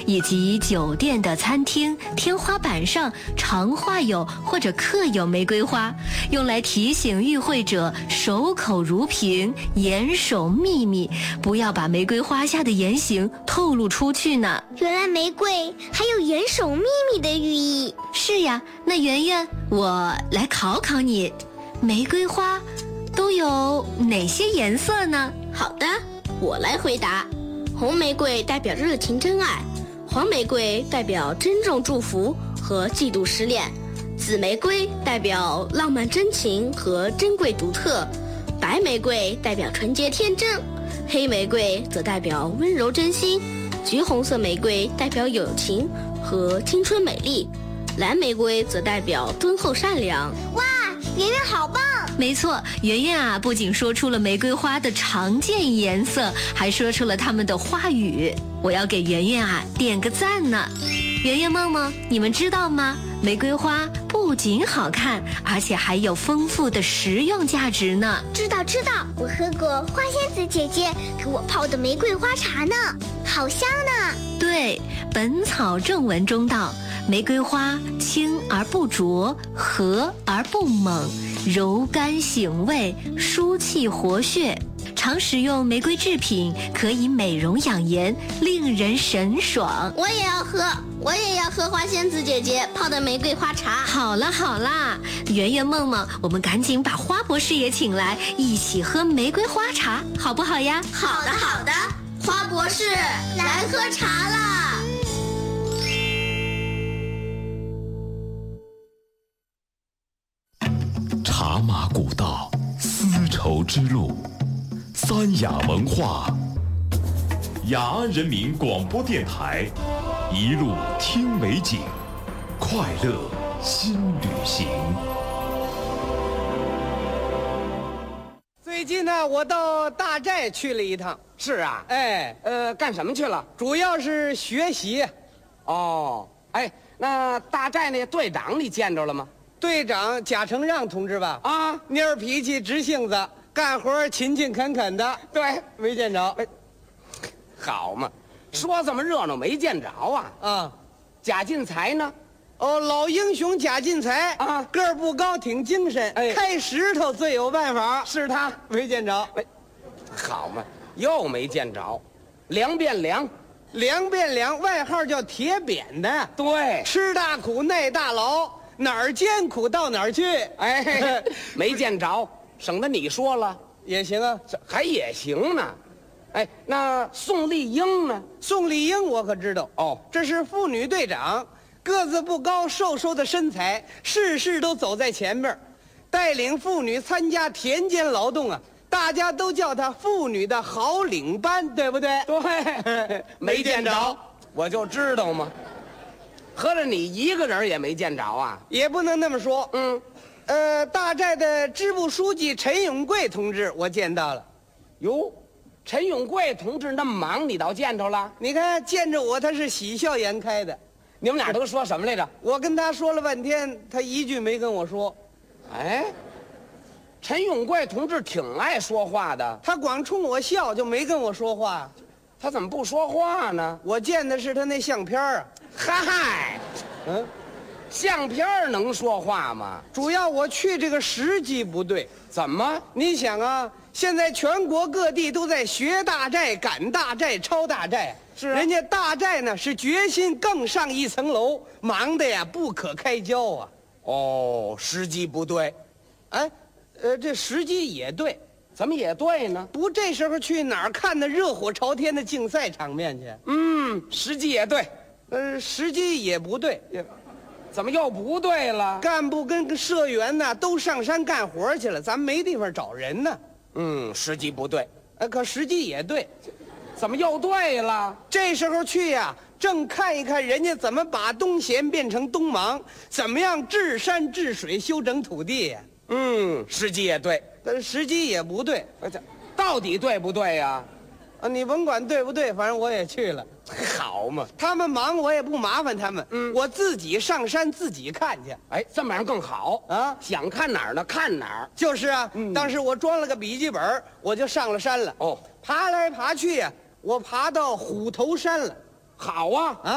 以及酒店的餐厅天花板上常画有或者刻有玫瑰花，用来提醒与会者守口如瓶，严守秘密，不要把玫瑰花下的言行透露出去呢。 原来玫瑰还有严守秘密的寓意。 是呀，那圆圆，我来考考你，玫瑰花都有哪些颜色呢？ 好的，我来回答。红玫瑰代表热情真爱，黄玫瑰代表珍重祝福和嫉妒失恋，紫玫瑰代表浪漫真情和珍贵独特，白玫瑰代表纯洁天真，黑玫瑰则代表温柔真心，橘红色玫瑰代表友情和青春美丽，蓝玫瑰则代表敦厚善良。 哇，圆圆好棒！ 没错，圆圆啊，不仅说出了玫瑰花的常见颜色，还说出了它们的花语。我要给圆圆啊点个赞呢。圆圆梦梦，你们知道吗？玫瑰花不仅好看，而且还有丰富的食用价值呢。 知道，我喝过花仙子姐姐给我泡的玫瑰花茶呢，好香呢。 对，《本草正文》中道，玫瑰花清而不浊，和而不猛，柔甘醒胃，疏气活血。常食用玫瑰制品，可以美容养颜，令人神爽。 我也要喝花仙子姐姐泡的玫瑰花茶。 好啦，圆圆梦梦，我们赶紧把花博士也请来，一起喝玫瑰花茶，好不好呀？ 好的，花博士来喝茶啦。 茶马古道，丝绸之路，三雅文化，雅安人民广播电台，一路听美景，快乐新旅行。 最近呢，我到大寨去了一趟。 是啊，干什么去了？ 主要是学习。 哦，那大寨那队长你见着了吗？ 队长贾承让同志吧？ 啊， 蔫脾气直性子，干活勤勤恳恳的。 对， 没见着。 好嘛，说这么热闹没见着啊？ 啊， 贾进财呢？ 哦，老英雄贾进财啊， 个儿不高，挺精神，开石头最有办法。 是他， 没见着。 好嘛，又没见着。梁变良， 外号叫铁扁的。 对， 吃大苦耐大劳，哪儿艰苦到哪儿去。 没见着，省得你说了也行啊， 还也行呢。那宋丽英呢？ 宋丽英我可知道。 哦， 这是妇女队长，个子不高，瘦瘦的身材，事事都走在前面，带领妇女参加田间劳动啊，大家都叫她妇女的好领班，对不对？ 对，没见着，我就知道嘛。合着你一个人也没见着啊？ 也不能那么说。大寨的支部书记陈永贵同志我见到了。 哟，陈永贵同志那么忙，你倒见着了？ 你看见着我，他是喜笑颜开的。 你们俩都说什么来着？ 我跟他说了半天，他一句没跟我说。 陈永贵同志挺爱说话的， 他光冲我笑，就没跟我说话。 他怎么不说话呢？ 我见的是他那相片啊。 嗨，相片能说话吗？ 主要我去这个时机不对。 怎么？ 你想啊，现在全国各地都在学大寨、赶大寨、抄大寨。 是啊， 人家大寨呢是决心更上一层楼，忙得呀不可开交啊。 哦，时机不对。 这时机也对。 怎么也对呢？ 不，这时候去哪儿看那热火朝天的竞赛场面去？ 时机也对。 时机也不对。 怎么又不对了？ 干部跟社员呢都上山干活去了，咱们没地方找人呢。 时机不对。 可时机也对。 怎么又对了？ 这时候去呀，正看一看人家怎么把东闲变成东忙，怎么样治山治水修整土地呀。 时机也对， 但是时机也不对。 到底对不对呀？ 你甭管对不对，反正我也去了。 好嘛， 他们忙我也不麻烦他们，我自己上山自己看去。 这么样更好啊！ 想看哪儿呢看哪儿。 就是啊，当时我装了个笔记本，我就上了山了。 哦， 爬来爬去呀，我爬到虎头山了。 好啊！